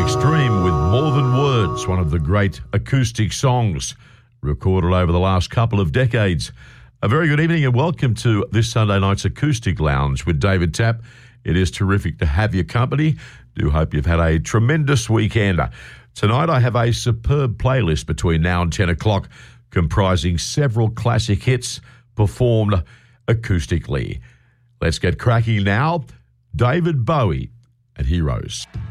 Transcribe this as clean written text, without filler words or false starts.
Extreme with More Than Words, one of the great acoustic songs recorded over the last couple of decades. A very good evening and welcome to this Sunday night's Acoustic Lounge with David Tapp. It is terrific to have your company. Do hope you've had a tremendous weekend. Tonight I have a superb playlist between now and 10 o'clock comprising several classic hits performed acoustically. Let's get cracking now. David Bowie and Heroes.